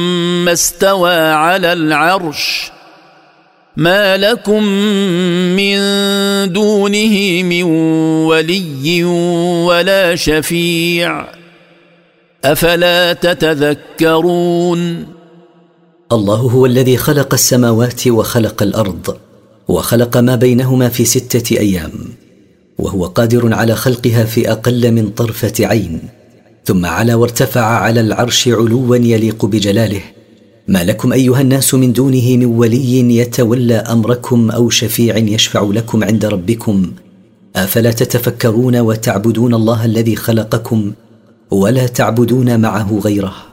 ثم استوى على العرش ما لكم من دونه من ولي ولا شفيع أفلا تتذكرون. الله هو الذي خلق السماوات وخلق الأرض وخلق ما بينهما في 6 أيام، وهو قادر على خلقها في أقل من طرفة عين، ثم علا وارتفع على العرش علوا يليق بجلاله. ما لكم أيها الناس من دونه من ولي يتولى أمركم أو شفيع يشفع لكم عند ربكم، أفلا تتفكرون وتعبدون الله الذي خلقكم ولا تعبدون معه غيره؟